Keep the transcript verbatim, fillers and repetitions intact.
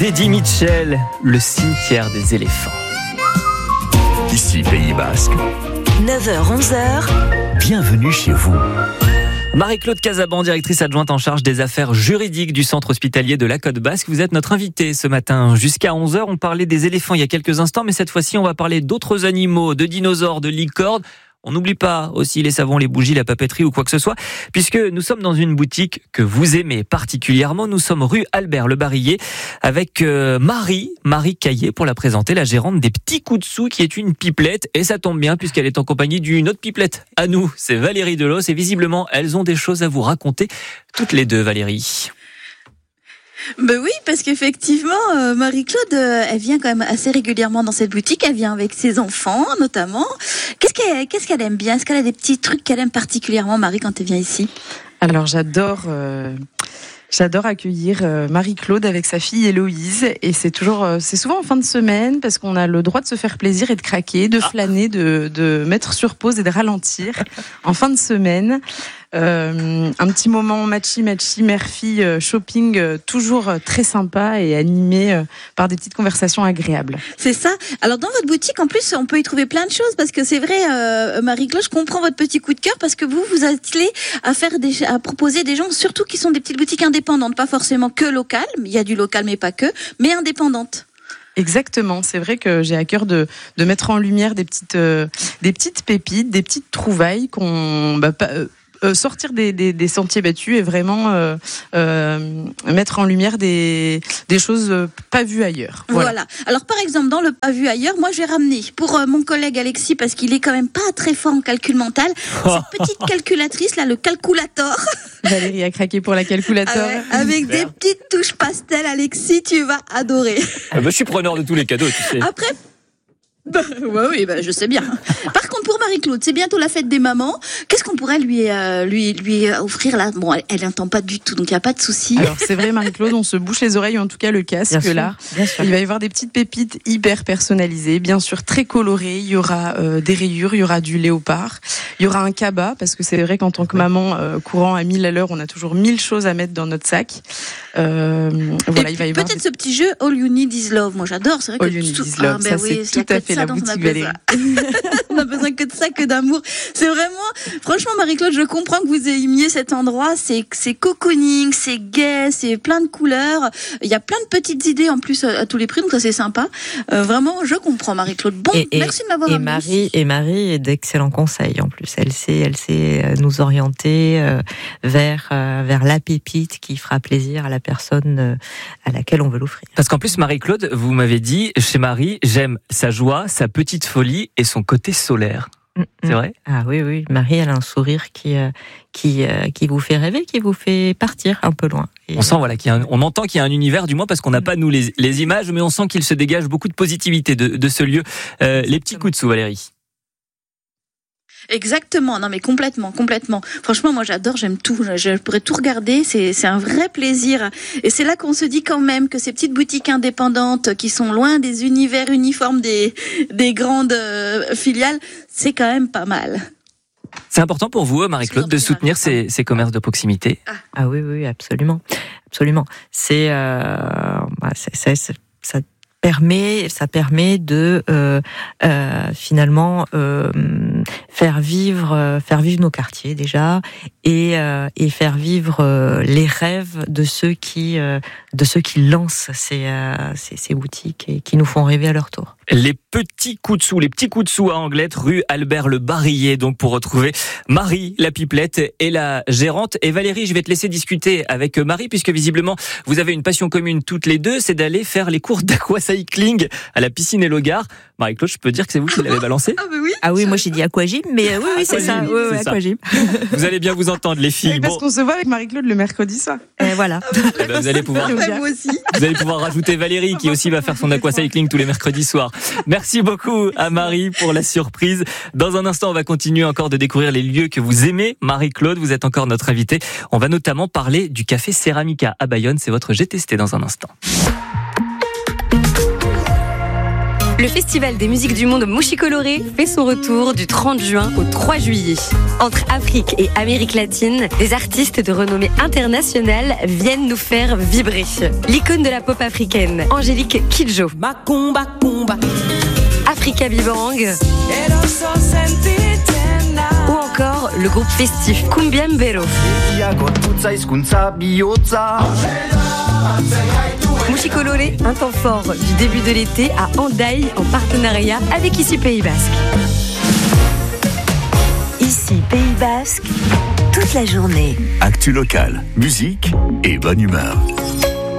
d'Eddie Mitchell, le cimetière des éléphants. Ici Pays Basque. neuf heures onze heures. Bienvenue chez vous. Marie-Claude Casaban, directrice adjointe en charge des affaires juridiques du centre hospitalier de la Côte Basque. Vous êtes notre invitée ce matin. Jusqu'à onze heures, on parlait des éléphants il y a quelques instants, mais cette fois-ci, on va parler d'autres animaux, de dinosaures, de licornes. On n'oublie pas aussi les savons, les bougies, la papeterie ou quoi que ce soit, puisque nous sommes dans une boutique que vous aimez particulièrement. Nous sommes rue Albert Le Barillet avec euh, Marie, Marie Caillé pour la présenter, la gérante des Petits Coups de Sous, qui est une pipelette. Et ça tombe bien puisqu'elle est en compagnie d'une autre pipelette. À nous, c'est Valérie Delos et visiblement, elles ont des choses à vous raconter toutes les deux, Valérie. Ben oui, parce qu'effectivement, euh, Marie-Claude, euh, elle vient quand même assez régulièrement dans cette boutique. Elle vient avec ses enfants, notamment. Qu'est-ce qu'elle, qu'est-ce qu'elle aime bien ? Est-ce qu'elle a des petits trucs qu'elle aime particulièrement, Marie, quand elle vient ici ? Alors, j'adore... Euh... J'adore accueillir Marie-Claude avec sa fille Héloïse, et c'est toujours, c'est souvent en fin de semaine parce qu'on a le droit de se faire plaisir et de craquer, de flâner, de, de mettre sur pause et de ralentir en fin de semaine. Euh, un petit moment matchy matchy mère-fille shopping, euh, toujours très sympa et animé euh, par des petites conversations agréables. C'est ça. Alors dans votre boutique, en plus, on peut y trouver plein de choses parce que c'est vrai, euh, Marie-Claude, je comprends votre petit coup de cœur parce que vous vous attelez à faire des, à proposer des gens, surtout qui sont des petites boutiques indépendantes, pas forcément que locales. Il y a du local, mais pas que, mais indépendantes. Exactement, c'est vrai que j'ai à cœur de, de mettre en lumière des petites, euh, des petites pépites, des petites trouvailles qu'on, bah, pas, euh, Euh, sortir des, des, des sentiers battus et vraiment euh, euh, mettre en lumière des, des choses pas vues ailleurs. Voilà. voilà. Alors par exemple, dans le pas vu ailleurs, moi j'ai ramené pour euh, mon collègue Alexis, parce qu'il est quand même pas très fort en calcul mental, cette petite calculatrice là, le calculator. Valérie a craqué pour la calculator. Ah ouais, avec Super. Des petites touches pastel, Alexis, tu vas adorer. Ah bah, je suis preneur de tous les cadeaux, tu sais. Après, bah, ouais, oui, bah, je sais bien. Par contre, pour Marie-Claude, c'est bientôt la fête des mamans. Qu'est-ce qu'on pourrait lui, euh, lui, lui offrir là ? Bon, elle n'entend pas du tout, donc il n'y a pas de souci. Alors, c'est vrai, Marie-Claude, on se bouche les oreilles, ou en tout cas le casque bien là. Sûr, il va y avoir des petites pépites hyper personnalisées, bien sûr très colorées. Il y aura euh, des rayures, il y aura du léopard, il y aura un cabas, parce que c'est vrai qu'en tant que maman euh, courant à mille à l'heure, on a toujours mille choses à mettre dans notre sac. Euh, voilà, Et il va y avoir peut-être des... ce petit jeu All You Need Is Love. Moi, j'adore. C'est vrai All que You Need tout... Is Love, ah, ben ça oui, c'est tout à fait la boutique Valérie. On a besoin que de ça, que d'amour. C'est vraiment, franchement, Marie-Claude, je comprends que vous aimiez cet endroit. C'est, c'est cocooning, c'est gai, c'est plein de couleurs. Il y a plein de petites idées en plus à, à tous les prix, donc ça c'est sympa. Euh, vraiment, je comprends, Marie-Claude. Bon, et, merci de m'avoir et amené. Marie et Marie est d'excellents conseils en plus. Elle sait, elle sait nous orienter euh, vers euh, vers la pépite qui fera plaisir à la personne euh, à laquelle on veut l'offrir. Parce qu'en plus, Marie-Claude, vous m'avez dit, chez Marie, j'aime sa joie, sa petite folie et son côté solaire. C'est vrai ? Ah oui, oui. Marie, elle a un sourire qui, euh, qui, euh, qui vous fait rêver, qui vous fait partir un peu loin. Et on sent, voilà, qu'il y a un, on entend qu'il y a un univers, du moins parce qu'on n'a pas, nous, les, les images, mais on sent qu'il se dégage beaucoup de positivité de, de ce lieu. Euh, les petits coups de sous, Valérie. Exactement, non mais complètement, complètement. Franchement, moi j'adore, j'aime tout. Je pourrais tout regarder, c'est c'est un vrai plaisir. Et c'est là qu'on se dit quand même que ces petites boutiques indépendantes qui sont loin des univers uniformes des des grandes euh, filiales, c'est quand même pas mal. C'est important pour vous, Marie-Claude, de soutenir ces, ces commerces de proximité. Ah, ah oui, oui, absolument, absolument. C'est, euh, c'est, c'est, c'est ça. Permet, ça permet de euh, euh, finalement euh, faire vivre, euh, faire vivre nos quartiers déjà, et euh, et faire vivre euh, les rêves de ceux qui euh, de ceux qui lancent ces, euh, ces ces boutiques et qui nous font rêver à leur tour. Les petits coups de sous, les petits coups de sous à Anglette, rue Albert Le Barillet, donc pour retrouver Marie, la pipelette et la gérante. Et Valérie, je vais te laisser discuter avec Marie, puisque visiblement vous avez une passion commune toutes les deux, c'est d'aller faire les cours d'aquacycling à la piscine et Logard. Marie-Claude, je peux dire que c'est vous qui l'avez balancé ? Ah bah oui. Ah oui, moi j'ai dit aquagym, mais euh, oui, oui, c'est ça. Oui, oui, aquagym. Vous allez bien vous entendre, les filles. Oui, parce bon. qu'on se voit avec Marie-Claude le mercredi soir. Et voilà. Eh ben, vous allez pouvoir. Ouais, moi aussi. Vous allez pouvoir rajouter Valérie, qui aussi va faire son aquacycling tous les mercredis soirs. Merci beaucoup à Marie pour la surprise. Dans un instant, on va continuer encore de découvrir les lieux que vous aimez. Marie-Claude, vous êtes encore notre invitée. On va notamment parler du café Ceramica à Bayonne. C'est votre J'ai testé dans un instant. Le Le Festival des musiques du monde Mushicoloré fait son retour du trente juin au trois juillet. Entre Afrique et Amérique latine, des artistes de renommée internationale viennent nous faire vibrer. L'icône de la pop africaine, Angélique Kidjo. Africa Bibang. Ou encore le groupe festif Kumbiambero. Mushicoloré, un temps fort du début de l'été à Hendaye en partenariat avec Ici Pays Basque. Ici Pays Basque, toute la journée. Actu local, musique et bonne humeur.